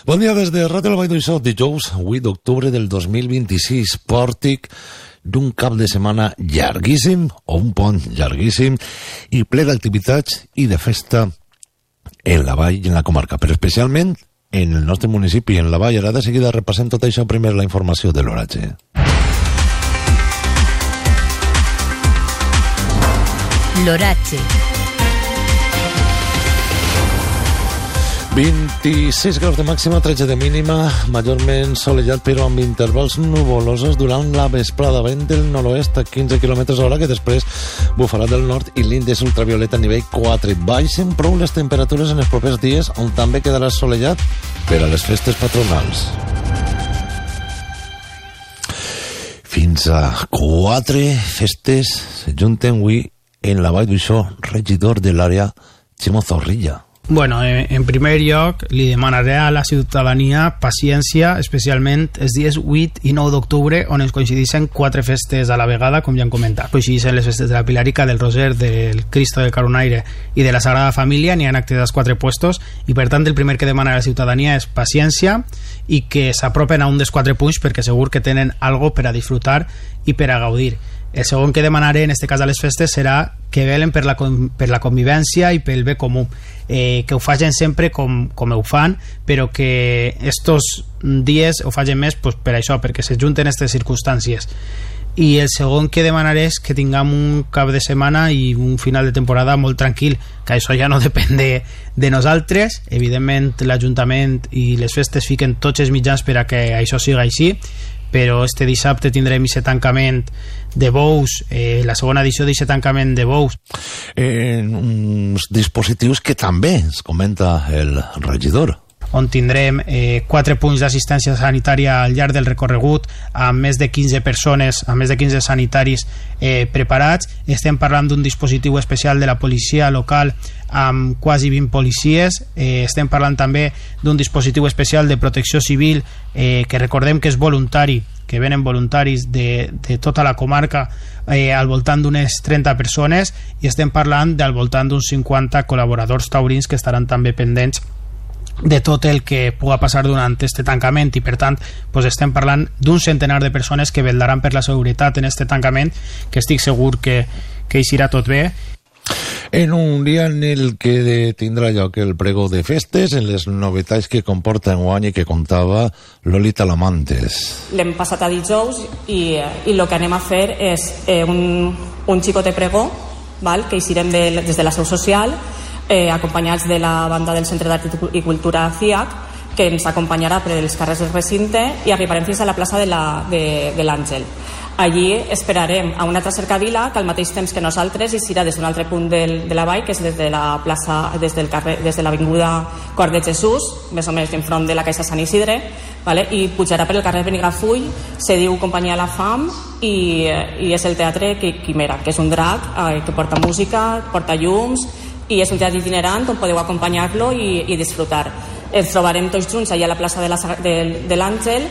Bon dia des de Ràdio La Vall d'Uixó, dijous 8 d'octubre del 2026, pòrtic d'un cap de setmana llarguíssim, o un pont llarguíssim, i ple d'activitats i de festa en la vall i en la comarca, però especialment en el nostre municipi, en la vall. Ara de seguida repassem tot això, primer la informació de l'oratge. L'oratge. 26 graus de màxima, 13 de mínima, majorment solellat però amb intervals nuvolosos durant la vesprada, vent del nord-oest a 15 km/h que després bufarà del nord i l'índex ultravioleta a nivell 4. Baixen prou les temperatures en els propers dies, on també quedarà solellat per a les festes patronals. Fins a 4 festes s'ajunten avui en la Vall d'Uixó, regidor de l'àrea, Ximo Zorrilla. Bueno, en primer lloc li demanaré a la ciutadania paciència, especialment els dies 8 i 9 d'octubre, on es coincideixen 4 festes a la vegada, com ja hem comentat. Coincideixen les festes de la Pilarica, del Roser, del Cristo del Caronaire i de la Sagrada Família. N'hi ha actes als 4 puestos i, per tant, el primer que demana a la ciutadania és paciència i que s'apropen a un dels 4 punts, perquè segur que tenen algo per a disfrutar i per a gaudir. El segon que demanaré, en aquest cas a les festes, serà que velen per la convivència i pel bé comú, que ho facin sempre com ho fan, però que estos dies ho facin més per això, perquè s'ajunten aquestes circumstàncies. I el segon que demanaré és que tinguem un cap de setmana i un final de temporada molt tranquil, que això ja no depèn de nosaltres. Evidentment l'Ajuntament i les festes fiquen tots els mitjans per a que això siga així, però este dissabte tindrem aquest tancament de bous, la segona edició d'aquest tancament de bous. Uns dispositius que també ens comenta el regidor, on tindrem 4 punts d'assistència sanitària al llarg del recorregut, amb més de 15 persones, amb més de 15 sanitaris preparats. Estem parlant d'un dispositiu especial de la policia local amb quasi 20 policies. Estem parlant també d'un dispositiu especial de protecció civil, que recordem que és voluntari, que venen voluntaris de tota la comarca, al voltant d'unes 30 persones, i estem parlant del voltant d'uns 50 col·laboradors taurins que estaran també pendents de tot el que puga passar durant este tancament, i per tant estem parlant d'un centenar de persones que vetlaran per la seguretat en este tancament, que estic segur que eixirà tot bé. En un dia en el que tindrà lloc el pregó de festes, en les novetats que comporta enguany i que contava Loli Talamantes. L'hem passat a dijous i el que anem a fer és un xicote pregó, que eixirem des de la seu social, acompanyats de la banda del Centre d'Art i Cultura CIAC, que ens acompanyarà per els carrers del recinte, i arribarem fins a la plaça de l'Àngel. Allí esperarem a una altra cercavila que al mateix temps que nosaltres eixirà des d'un altre punt de la vall, que és des de la plaça, des de l'avinguda Cor de Jesús, més o menys enfront de la Caixa Sant Isidre, i pujarà per el carrer Benigafull. Se diu Companyia La Fam i és el teatre Quimera, que és un drac que porta música, porta llums, i és un teatre itinerant on podeu acompanyar-lo i disfrutar. Ens trobarem tots junts allà a la plaça de l'Àngel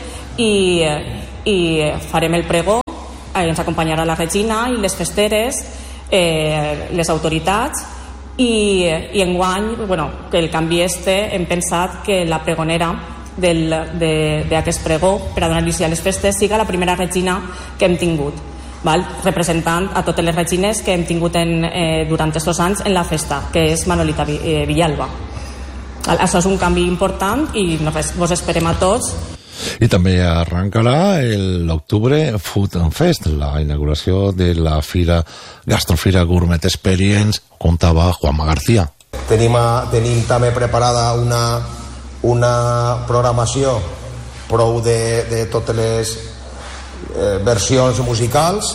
i farem el pregó. Ens acompanyarà la Regina i les festeres, les autoritats, i enguany, que el canvi hem pensat que la pregonera d'aquest pregó, per a donar inici a les festes, siga la primera regina que hem tingut, representant a totes les regines que hem tingut durant aquests anys en la festa, que és Manolita Villalba. Això és un canvi important i vos esperem a tots. I també arrencarà l'octubre Food and Fest, la inauguració de la Gastrofira Gourmet Experience, contava Juanma García. Tenim també preparada una programació prou de totes les versions musicals,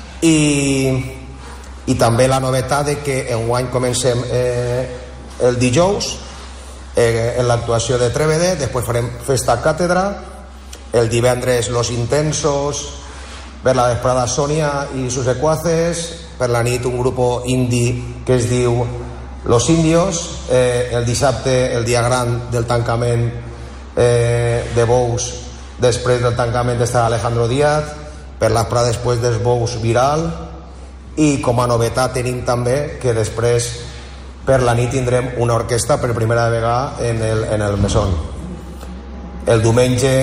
i també la novetat de que enguany comencem el dijous en l'actuació de Trèvede, després farem Festa Càtedra, el divendres Los Intensos, per la vesprada Sònia i sus secuaces, per la nit un grup indie que es diu Los Indios, el dissabte el dia gran del tancament de bous, després del tancament estarà Alejandro Díaz, per l'esprada després dels bous Viral, i com a novetat tenim també que després per la nit tindrem una orquestra per primera vegada en el Mesón. El diumenge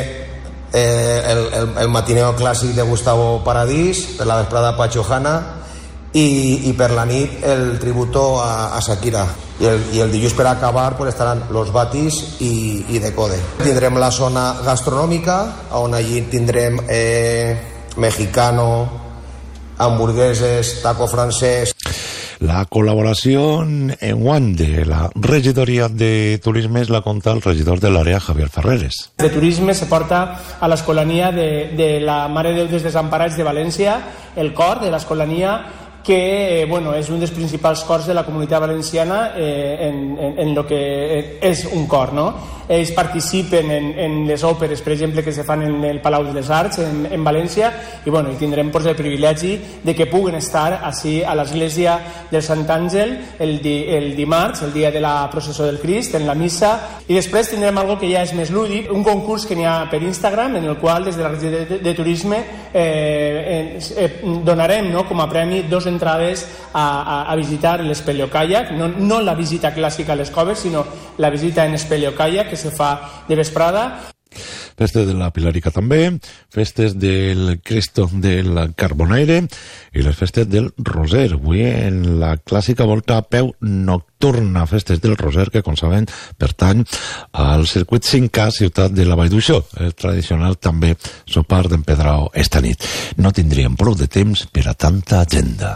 el matineo clàssic de Gustavo Paradís, per la vesprada Pacho Hanna, i per la nit el tributo a Shakira. I el dilluns per acabar pues estaran Los Batis i Decode. Tindrem la zona gastronòmica, on allí tindrem mexicano, hamburgueses, taco francès. La col·laboració enguany de la regidoria de turisme és la conta el regidor de l'àrea, Javier Ferreres. De turisme se porta a l'Escolania de la Mare de Déu dels Desemparats de València, el cor de l'Escolania, que és un dels principals cors de la comunitat valenciana en lo que és un cor, no? Ells participen en les òperes, per exemple, que se fan en el Palau de les Arts en València, i tindrem el privilegi de que puguen estar així a l'església del Sant Àngel el dimarts, el dia de la processó del Crist, en la missa, i després tindrem algo que ja és més lúdic, un concurs que n'hi ha per Instagram, en el qual des de la regió de turisme donarem com a premi 2 entrades a visitar l'Espeleocaiac, no la visita clàssica a les coves, sinó la visita en Espeleocaiac, que se fa de vesprada. Festes de la Pilarica també, festes del Cristo del Carbonaire i les festes del Roser. Avui en la clàssica volta a peu nocturna, festes del Roser, que com saben pertany al circuit 5K Ciutat de la Vall d'Uixó. El tradicional també sopar d'empedrao esta nit. No tindríem prou de temps per a tanta agenda.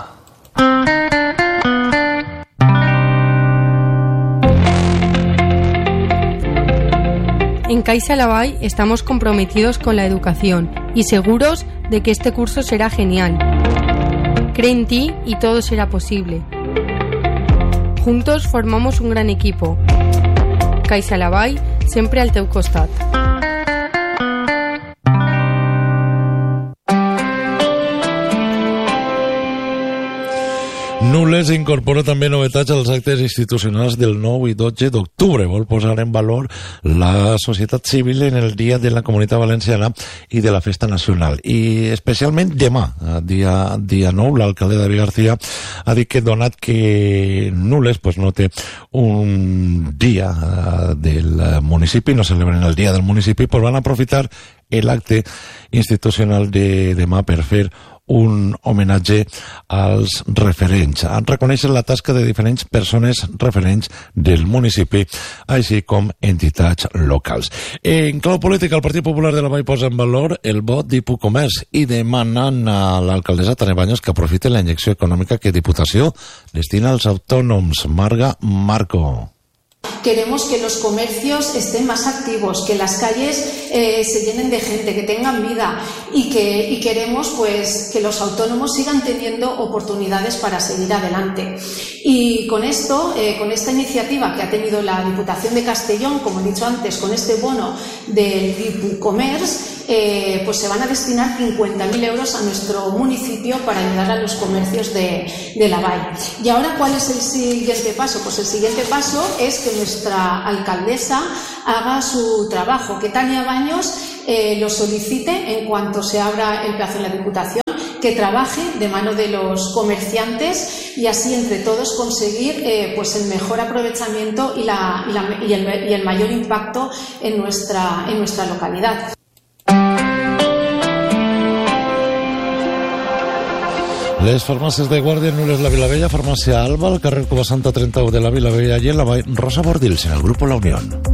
En Caixa Laval estamos comprometidos con la educación y seguros de que este curso será genial. Cree en ti y todo será posible. Juntos formamos un gran equipo. Caixa Laval, siempre al teu costat. Nules incorpora també novetats als actes institucionals del 9 i 12 d'octubre. Vol posar en valor la societat civil en el Dia de la Comunitat Valenciana i de la Festa Nacional. I especialment demà, dia 9, l'alcalde David García ha dit que, donat que Nules no té un dia del municipi, no celebren el dia del municipi, van aprofitar l'acte institucional de demà per fer un homenatge als referents. Han reconèixer la tasca de diferents persones referents del municipi, així com entitats locals. En clau política, el Partit Popular de la Vall posa en valor el vot d'Hipocomerç i demanen a l'alcaldessa Tania Baños que aprofite la injecció econòmica que Diputació destina als autònoms. Marga Marco. Queremos que los comercios estén más activos, que las calles se llenen de gente, que tengan vida y queremos que los autónomos sigan teniendo oportunidades para seguir adelante. Y con esto, con esta iniciativa que ha tenido la Diputación de Castellón, como he dicho antes, con este bono del Hipocomerç, se van a destinar 50.000 euros a nuestro municipio para ayudar a los comercios de la Vall. Y ahora, ¿cuál es el siguiente paso? Pues el siguiente paso es que nuestra alcaldesa haga su trabajo, que Tania Baños lo solicite en cuanto se abra el plazo en la Diputación, que trabaje de mano de los comerciantes y así entre todos conseguir el mejor aprovechamiento y el mayor impacto en nuestra localidad. Les farmàcies de Guàrdia, Nules la Vilavella, farmàcia Alba, al carrer Cova Santa 31 de la Vilavella i en la Vall Rosa Bordils, en el grup La Unión.